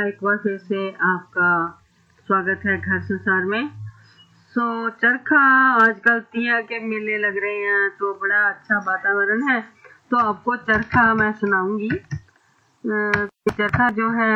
एक बार फिर से आपका स्वागत है घर संसार में। चरखा आजकल तिया के मेले लग रहे हैं तो बड़ा अच्छा वातावरण है। तो आपको चरखा मैं सुनाऊंगी। चरखा जो है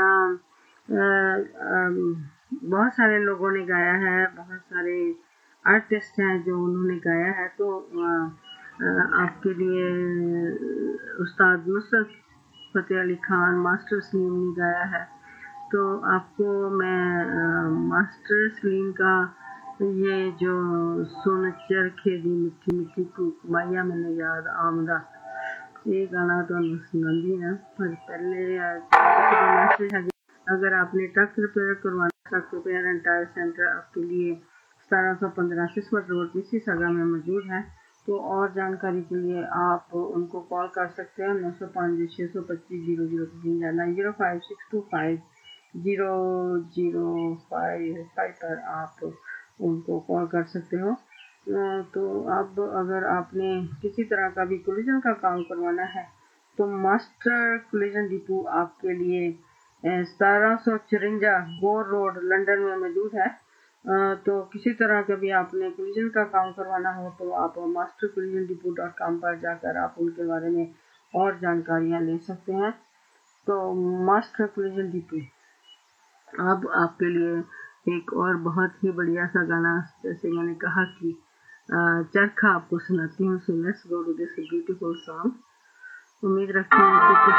बहुत सारे लोगों ने गाया है, बहुत सारे आर्टिस्ट हैं जो उन्होंने गाया है। तो आपके लिए उस्ताद नुसरत फतेह अली खान, मास्टर सलीम ने गाया है। तो आपको मैं मास्टर सलीम का ये जो सुन चरखे दी मिठी मिठी माइया मैंने याद आमदा, ये गाना तो सुनाती है। पर पहले अगर आपने ट्रक रिपेयर करवाना, truck repair and tyre centre आपके लिए 1715 सिस्मत रोड मिसिसागा में मौजूद है। तो और जानकारी के लिए आप उनको कॉल कर सकते हैं 905-625-0055 9056250055 पर आप उनको कॉल कर सकते हो। तो अब अगर आपने किसी तरह का भी कोलिजन का काम करवाना है तो मास्टर कोलिजन डिपो आपके लिए 1754 गोर रोड लंदन में मौजूद है। तो किसी तरह का भी आपने कोलिजन का काम करवाना हो तो आप mastercollisionDepot.com पर जाकर आप उनके बारे में और जानकारियां ले सकते हैं। तो मास्टर कोलिजन डिपो। अब आपके लिए एक और बहुत ही बढ़िया सा गाना, जैसे मैंने कहा कि चरखा आपको सुनाती हूँ। So let's go to this beautiful song. उम्मीद रखती हूँ कि कुछ